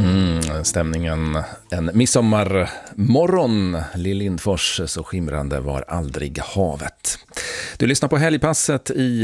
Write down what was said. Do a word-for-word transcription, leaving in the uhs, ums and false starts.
Mm, stämningen en midsommarmorgon. Lill Lindfors, så skimrande var aldrig havet. Du lyssnar på Helgpasset i